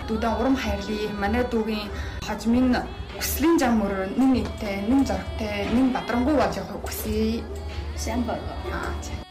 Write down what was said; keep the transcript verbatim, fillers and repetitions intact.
дүүдэн урам хайрлаа. Манай дүүгийн хожмын хүслийн зам мөр нэг нэгтэй, нэг зоригтой, нэг бадрангуй болж явах хүсье. Сайн баг. Аа.